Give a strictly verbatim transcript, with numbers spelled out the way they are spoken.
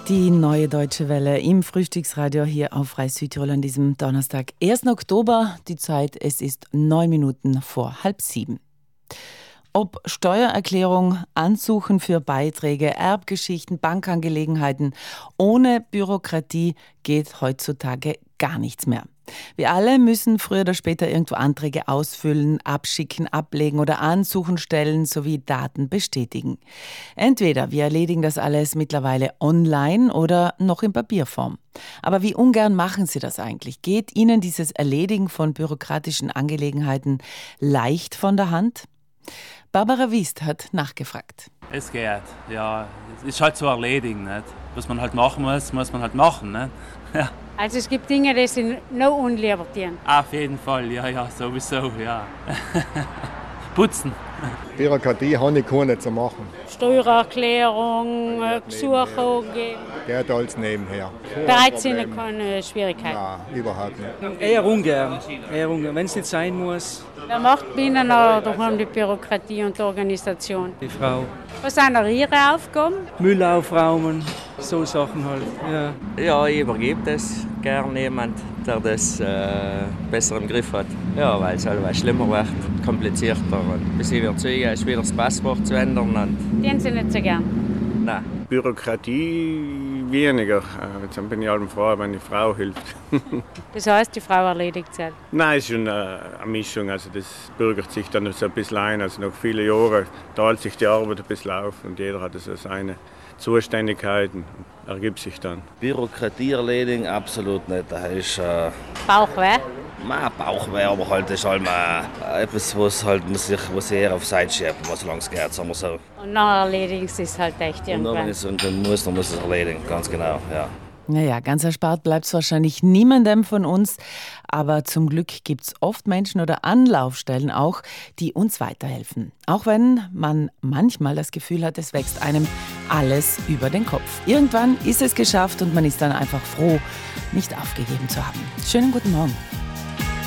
Die Neue Deutsche Welle im Frühstücksradio hier auf Freie Südtirol an diesem Donnerstag, ersten Oktober. Die Zeit, es ist neun Minuten vor halb sieben. Ob Steuererklärung, Ansuchen für Beiträge, Erbgeschichten, Bankangelegenheiten, ohne Bürokratie geht heutzutage gar nichts mehr. Wir alle müssen früher oder später irgendwo Anträge ausfüllen, abschicken, ablegen oder Ansuchen stellen sowie Daten bestätigen. Entweder wir erledigen das alles mittlerweile online oder noch in Papierform. Aber wie ungern machen Sie das eigentlich? Geht Ihnen dieses Erledigen von bürokratischen Angelegenheiten leicht von der Hand? Barbara Wiest hat nachgefragt. Es geht, ja. Es ist halt zu erledigen. Nicht? Was man halt machen muss, muss man halt machen. Nicht? Ja. Also es gibt Dinge, die sind noch unliebert. Auf jeden Fall, ja, ja, sowieso, ja. Putzen. Bürokratie habe ich keine zu machen. Steuererklärung, Gesuche geben. Geht alles nebenher. Bereit sind keine Schwierigkeiten. Nein, überhaupt nicht. Eher ungern, eher ungern, wenn es nicht sein muss. Wer macht bei Ihnen noch daheim die Bürokratie und die Organisation? Die Frau. Was sind noch Ihre Aufgaben? Müll aufräumen, so Sachen halt. Ja, ja ich übergebe das gern jemand, der das äh, besser im Griff hat. Ja, weil es halt schlimmer wird, komplizierter. Und bis ich überzeuge, ist wieder das Passwort zu ändern. Und Den Sie nicht so gern? Nein. Bürokratie weniger. Jetzt bin ich halt froh, wenn die Frau hilft. Das heißt, die Frau erledigt es halt? Nein, es ist schon eine Mischung. Also das bürgert sich dann so ein bisschen ein. Also nach vielen Jahren teilt sich die Arbeit ein bisschen auf und jeder hat so seine Zuständigkeiten. Ergibt sich dann. Bürokratie erledigen absolut nicht. Das ist äh, Bauchweh? Nein, Bauchweh, aber halt ist halt mal etwas, was halt muss ich, muss ich eher auf die Seite schieben, was so lange es geht, sagen wir so. Und dann erledigt es halt echt irgendwann. Und wenn es dann muss, dann muss es erledigen, ganz genau, ja. Naja, ganz erspart bleibt es wahrscheinlich niemandem von uns, aber zum Glück gibt es oft Menschen oder Anlaufstellen auch, die uns weiterhelfen. Auch wenn man manchmal das Gefühl hat, es wächst einem alles über den Kopf. Irgendwann ist es geschafft und man ist dann einfach froh, nicht aufgegeben zu haben. Schönen guten Morgen.